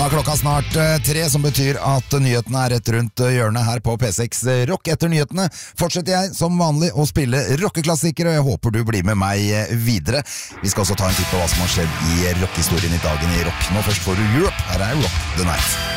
Da klokka snart 3, som betyr at nyhetene rett rundt hjørnet her på P6 Rock. Etter nyhetene fortsetter jeg som vanlig å spille rockeklassikere, og jeg håper du blir med meg videre. Vi skal også ta en titt på hva som har skjedd i rockhistorien i dagen i rock. Nå først får du Europe, her Rock the Night.